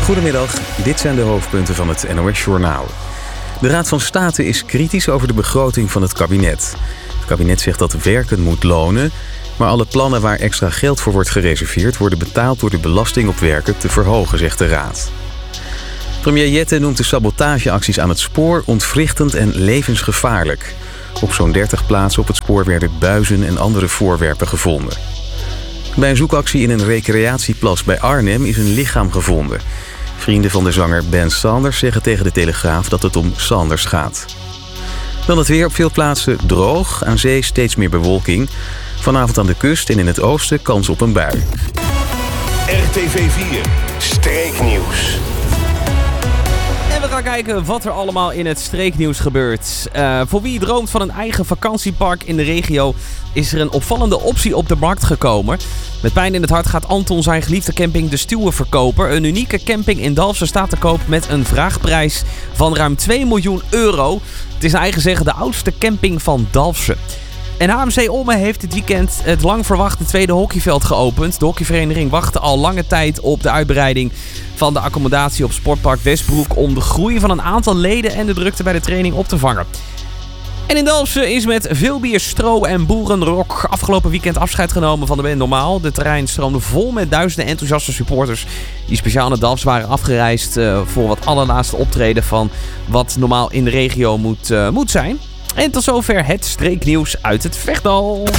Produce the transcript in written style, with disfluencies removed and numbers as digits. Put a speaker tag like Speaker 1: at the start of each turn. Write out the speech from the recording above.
Speaker 1: Goedemiddag, dit zijn de hoofdpunten van het NOS-journaal. De Raad van State is kritisch over de begroting van het kabinet. Het kabinet zegt dat werken moet lonen, maar alle plannen waar extra geld voor wordt gereserveerd worden betaald door de belasting op werken te verhogen, zegt de Raad. Premier Jette noemt de sabotageacties aan het spoor ontwrichtend en levensgevaarlijk. Op zo'n 30 plaatsen op het spoor werden buizen en andere voorwerpen gevonden. Bij een zoekactie in een recreatieplas bij Arnhem is een lichaam gevonden. Vrienden van de zanger Ben Sanders zeggen tegen de Telegraaf dat het om Sanders gaat. Dan het weer, op veel plaatsen droog, aan zee steeds meer bewolking. Vanavond aan de kust en in het oosten kans op een bui.
Speaker 2: RTV 4 Streeknieuws.
Speaker 3: En we gaan kijken wat er allemaal in het streeknieuws gebeurt. Voor wie droomt van een eigen vakantiepark in de regio is er een opvallende optie op de markt gekomen. Met pijn in het hart gaat Anton zijn geliefde camping De Stuwen verkopen. Een unieke camping in Dalfsen staat te koop met een vraagprijs van ruim 2 miljoen euro. Het is naar eigen zeggen de oudste camping van Dalfsen. En HMC Ommen heeft dit weekend het lang verwachte tweede hockeyveld geopend. De hockeyvereniging wachtte al lange tijd op de uitbreiding van de accommodatie op Sportpark Westbroek om de groei van een aantal leden en de drukte bij de training op te vangen. En in Dalfsen is met veel bier, stro en boerenrock afgelopen weekend afscheid genomen van de band Normaal. De terrein stroomde vol met duizenden enthousiaste supporters die speciaal naar Dalfsen waren afgereisd voor wat allerlaatste optreden van wat normaal in de regio moet zijn. En tot zover het streeknieuws uit het Vechtdal.